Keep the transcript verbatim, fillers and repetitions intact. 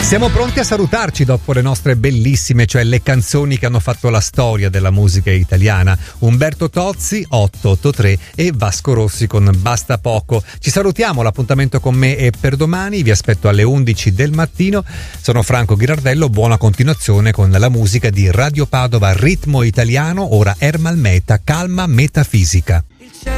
Siamo pronti a salutarci dopo le nostre bellissime, cioè le canzoni che hanno fatto la storia della musica italiana. Umberto Tozzi, otto otto tre e Vasco Rossi con Basta Poco. Ci salutiamo, l'appuntamento con me è per domani, vi aspetto alle undici del mattino. Sono Franco Ghirardello, buona continuazione con la musica di Radio Padova, Ritmo Italiano, ora Ermal Meta, Calma Metafisica. Il